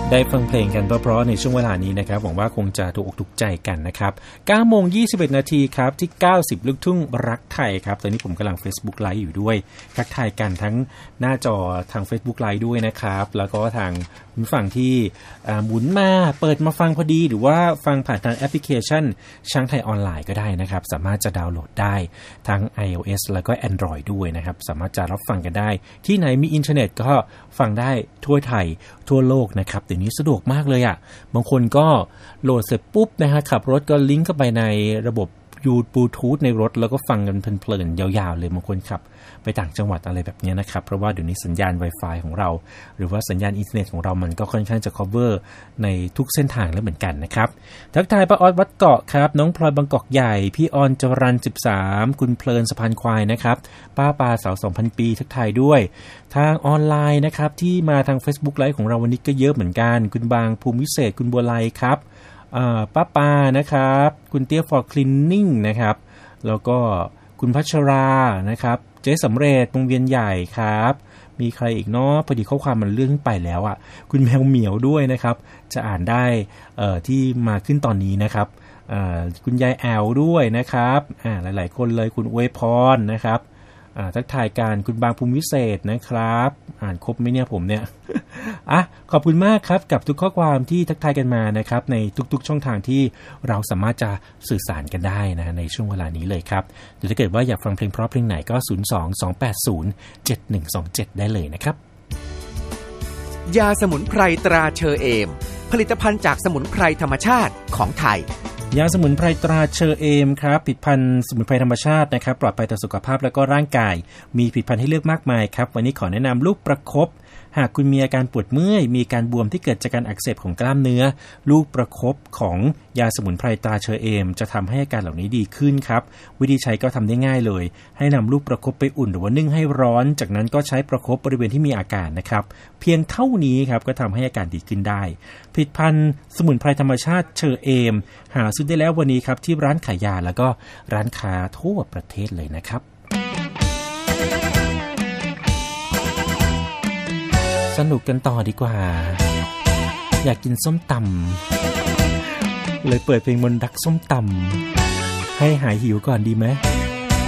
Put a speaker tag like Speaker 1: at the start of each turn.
Speaker 1: ได้ฟังเพลงกันเพราะๆในช่วงเวลานี้นะครับหวังว่าคงจะถูกอกถูกใจกันนะครับ 9:21 นาทีครับที่90ลูกทุ่งรักไทยครับตอนนี้ผมกำลัง Facebook Live อยู่ด้วยทักทายกันทั้งหน้าจอทาง Facebook Live ด้วยนะครับแล้วก็ทางคุณฝั่งที่หมุนมาเปิดมาฟังพอดีหรือว่าฟังผ่านทางแอปพลิเคชันช้างไทยออนไลน์ก็ได้นะครับสามารถจะดาวน์โหลดได้ทั้ง iOS แล้วก็ Android ด้วยนะครับสามารถจะรับฟังกันได้ที่ไหนมีอินเทอร์เน็ตก็ฟังได้ทั่วไทยทั่วโลกนะครับเดี๋ยวนี้สะดวกมากเลยอ่ะบางคนก็โหลดเสร็จปุ๊บนะฮะขับรถก็ลิงก์เข้าไปในระบบบลูทูธในรถแล้วก็ฟังกันเพลินๆยาวๆเลยบางคนขับไปต่างจังหวัดอะไรแบบนี้นะครับเพราะว่าเดี๋ยวนี้สัญญาณ Wi-Fi ของเราหรือว่าสัญญาณอินเทอร์เน็ตของเรามันก็ค่อนข้างจะ cover ในทุกเส้นทางแล้วเหมือนกันนะครับทักทายป้าออดวัดเกาะครับน้องพลอยบางกอกใหญ่พี่ออนจรัญ13คุณเพลินสะพานควายนะครับป้าปาสาว 2,000 ปีทักทายด้วยทางออนไลน์นะครับที่มาทาง Facebook Live ของเราวันนี้ก็เยอะเหมือนกันคุณบางภูมิวิเศษคุณบัวไลครับป้าปานะครับคุณเตี้ย for cleaning นะครับแล้วก็คุณพัชรานะครับเจ๊สำเร็จวงเวียนใหญ่ครับมีใครอีกเนาะพอดีข้อความมันเลื่อนไปแล้วอ่ะคุณแมวเหมียวด้วยนะครับจะอ่านได้ที่มาขึ้นตอนนี้นะครับคุณยายแอลด้วยนะครับหลายๆคนเลยคุณอวยพรนะครับทักทายการคุณบางภูมิวิเศษนะครับอ่านครบไหมเนี่ยผมเนี่ย ขอบคุณมากครับกับทุกข้อความที่ทักทายกันมานะครับในทุกๆช่องทางที่เราสามารถจะสื่อสารกันได้นะในช่วงเวลานี้เลยครับหรือถ้าเกิดว่าอยากฟังเพลงเพราะเพลงไหนก็ 02-280-7127 ได้เลยนะครับ
Speaker 2: ยาสมุนไพรตราเชอเอมผลิตภัณฑ์จากสมุนไพรธรรมชาติของไทย
Speaker 1: ยาสมุนไพรตราเชอเอมครับผลิตภัณฑ์สมุนไพรธรรมชาตินะครับปลอดภัยต่อสุขภาพและก็ร่างกายมีผลิตภัณฑ์ให้เลือกมากมายครับวันนี้ขอแนะนำลูกประคบหากคุณมีอาการปวดเมื่อยมีการบวมที่เกิดจากการอักเสบของกล้ามเนื้อลูกประคบของยาสมุนไพรตราเชอเอมจะทำให้อาการเหล่านี้ดีขึ้นครับวิธีใช้ก็ทำได้ง่ายเลยให้นำลูกประคบไปอุ่นหรือว่านึ่งให้ร้อนจากนั้นก็ใช้ประคบบริเวณที่มีอาการนะครับเพียงเท่านี้ครับก็ทำให้อาการดีขึ้นได้ผลิตภัณฑ์สมุนไพรธรรมชาติเชอเอมหาซื้อได้แล้ววันนี้ครับที่ร้านขายยาแล้วก็ร้านค้าทั่วประเทศเลยนะครับสนุกกันต่อดีกว่าอยากกินส้มตำเลยเปิดเพลงมนต์รักส้มตำให้หายหิวก่อนดีไหม